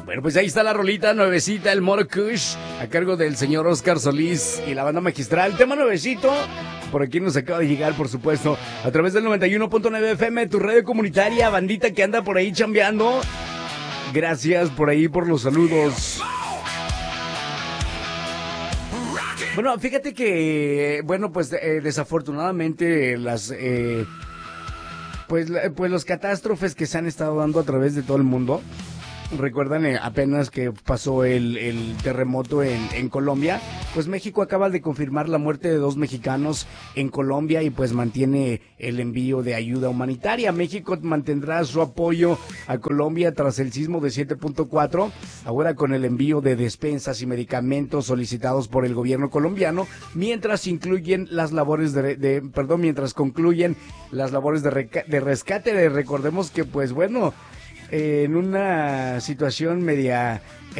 Bueno, pues ahí está la rolita nuevecita, el Moro Kush, a cargo del señor Oscar Solís y la banda magistral. Tema nuevecito, por aquí nos acaba de llegar, por supuesto, a través del 91.9 FM, tu radio comunitaria, bandita que anda por ahí chambeando. Gracias por ahí, por los saludos. Bueno, fíjate que, bueno, pues desafortunadamente pues los catástrofes que se han estado dando a través de todo el mundo. Recuerdan apenas que pasó el terremoto en Colombia, pues México acaba de confirmar la muerte de 2 mexicanos en Colombia y pues mantiene el envío de ayuda humanitaria. México mantendrá su apoyo a Colombia tras el sismo de 7.4, ahora con el envío de despensas y medicamentos solicitados por el gobierno colombiano, mientras concluyen las labores de rescate. Recordemos que pues bueno, en una situación media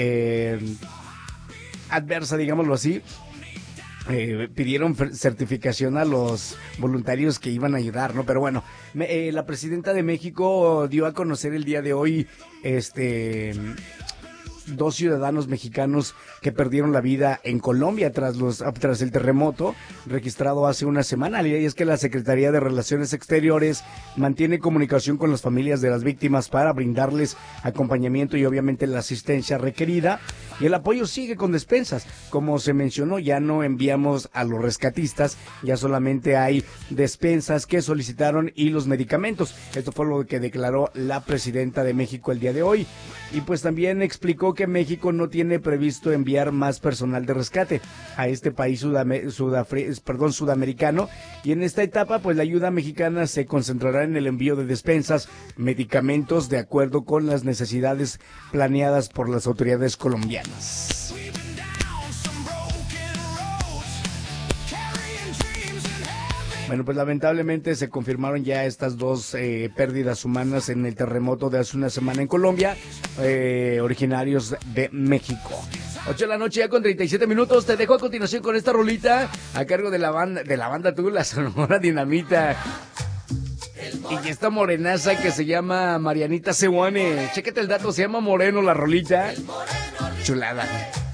adversa, digámoslo así, pidieron certificación a los voluntarios que iban a ayudar, ¿no? Pero bueno, la presidenta de México dio a conocer el día de hoy 2 ciudadanos mexicanos que perdieron la vida en Colombia tras el terremoto registrado hace una semana. Y es que la Secretaría de Relaciones Exteriores mantiene comunicación con las familias de las víctimas para brindarles acompañamiento y obviamente la asistencia requerida. Y el apoyo sigue con despensas. Como se mencionó, ya no enviamos a los rescatistas, ya solamente hay despensas que solicitaron y los medicamentos. Esto fue lo que declaró la presidenta de México el día de hoy. Y pues también explicó que México no tiene previsto enviar más personal de rescate a este país sudamericano, y en esta etapa pues la ayuda mexicana se concentrará en el envío de despensas, medicamentos de acuerdo con las necesidades planeadas por las autoridades colombianas. Bueno, pues lamentablemente se confirmaron ya estas 2 pérdidas humanas en el terremoto de hace una semana en Colombia, originarios de México. 8 de la noche ya con 37 minutos. Te dejo a continuación con esta rolita a cargo de la banda tú, la Sonora Dinamita. Y esta morenaza que se llama Marianita Sewane. Chéquete el dato, se llama Moreno la rolita. Chulada.